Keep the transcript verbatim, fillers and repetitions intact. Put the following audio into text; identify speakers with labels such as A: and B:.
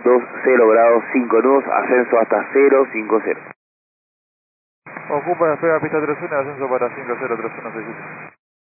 A: dos cero grados, cinco nudos, ascenso hasta cero cinco cero.
B: Ocupa, despega pista tres uno, ascenso para cinco cero tres uno seis siete.